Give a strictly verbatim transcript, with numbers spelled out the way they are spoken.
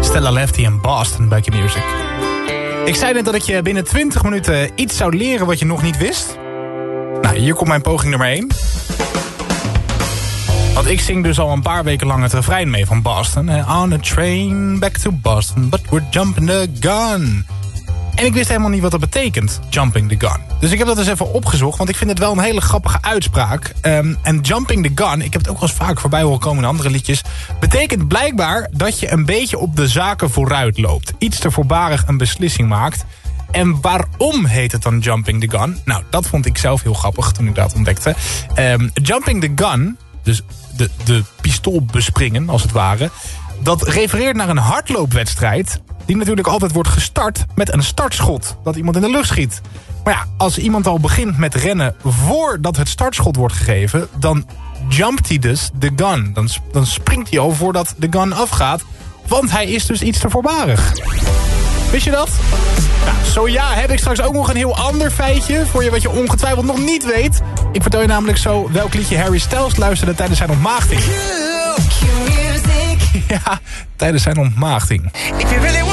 Stella Lefty en Boston bij Q-Music. Ik zei net dat ik je binnen twintig minuten iets zou leren wat je nog niet wist. Nou, hier komt mijn poging nummer één. Want ik zing dus al een paar weken lang het refrein mee van Boston. On a train back to Boston, but we're jumping the gun. En ik wist helemaal niet wat dat betekent, jumping the gun. Dus ik heb dat eens even opgezocht, want ik vind het wel een hele grappige uitspraak. Um, en jumping the gun, ik heb het ook wel eens vaak voorbij horen komen in andere liedjes, betekent blijkbaar dat je een beetje op de zaken vooruit loopt. Iets te voorbarig een beslissing maakt. En waarom heet het dan jumping the gun? Nou, dat vond ik zelf heel grappig toen ik dat ontdekte. Um, jumping the gun, dus de, de pistool bespringen als het ware, dat refereert naar een hardloopwedstrijd die natuurlijk altijd wordt gestart met een startschot dat iemand in de lucht schiet. Maar ja, als iemand al begint met rennen voordat het startschot wordt gegeven, dan jumpt hij dus de gun. Dan, dan springt hij al voordat de gun afgaat, want hij is dus iets te voorbarig. Wist je dat? Nou, zo ja, heb ik straks ook nog een heel ander feitje voor je wat je ongetwijfeld nog niet weet. Ik vertel je namelijk zo welk liedje Harry Styles luisterde tijdens zijn ontmaagding. Ja, tijdens zijn ontmaagding.